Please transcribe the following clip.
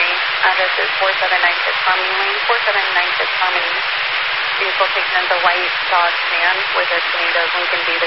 This is 4796 Harmony Lane, 4796 Harmony. Vehicle taken in the white Dodge van with a Tornado Lincoln V